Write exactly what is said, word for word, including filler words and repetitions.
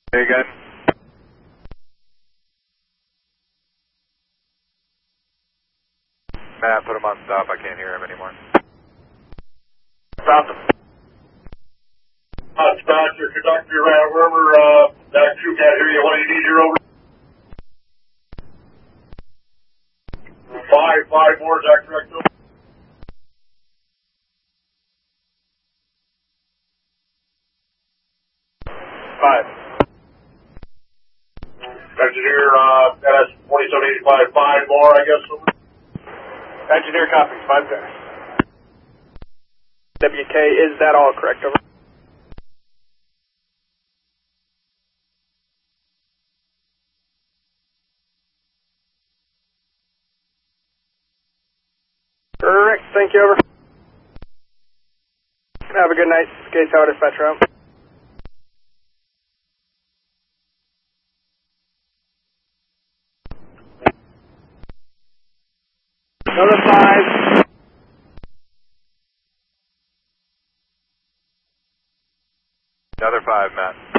Say again. Matt, put him on stop. I can't hear him anymore. Stop him. Uh, Dispatcher, conductor, uh, wherever, uh, that you can't hear you. What do you need here over? Five, five more, is that correct? Five. Engineer, uh, N S forty-seven eighty-five, five more, I guess. Engineer copies. Five there. W K, is that all correct? Over. Correct. Thank you. Over. Have a good night. Skate Tower Dispatcher out. Another five. Another five, Matt.